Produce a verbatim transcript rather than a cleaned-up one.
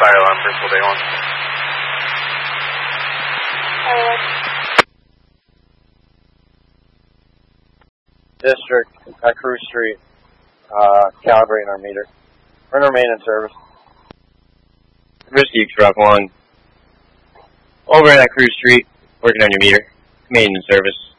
fire alarm, Bristol Day one. District at Cruise Street, uh, calibrating our meter. We're in our maintenance service. Risky Truck one. Over at Cruise Street, working on your meter. Maintenance service.